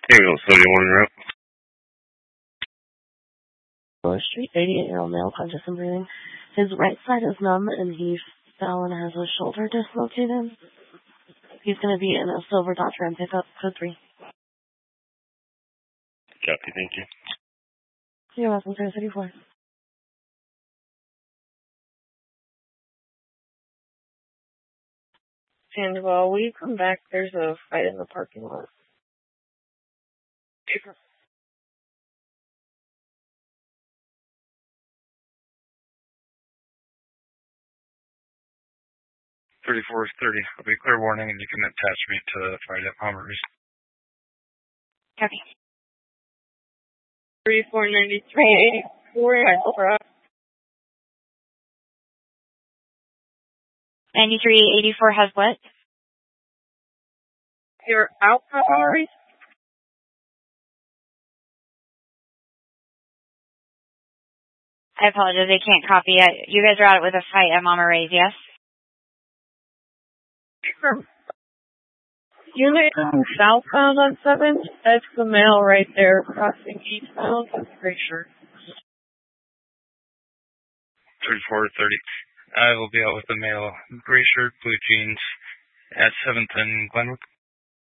Angle 71 route. Bush Street, 88-year-old male, conscious and breathing. His right side is numb and he fell and has his shoulder dislocated. He's going to be in a silver Dodge Ram pickup, code 3. Copy, thank you. You're welcome, sir, 34. And while we come back, there's a fight in the parking lot. 34 is 30. I'll be clear warning, and you can attach me to the fight at Pomeroy. Copy. 3493, 84, 9384 has what? You're out, Pomeroy? I apologize, I can't copy it. You guys are out with a fight at Mama Ray's, yes? Unit southbound on 7th, that's the male right there, crossing eastbound, I'm pretty sure. 34 30. I will be out with the male, gray shirt, blue jeans, at 7th and Glenwood.